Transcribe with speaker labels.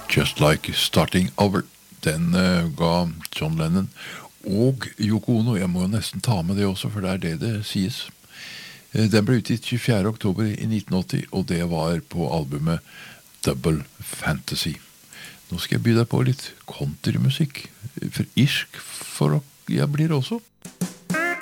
Speaker 1: Just Like Starting Over. Den ga John Lennon og Yoko Ono. Jeg må jo nesten ta med det også, for det er det sies. Den ble utgitt 24. oktober i 1980, og det var på albumet Double Fantasy. Nå skal jeg by deg på litt countrymusikk. For irsk for jeg blir også.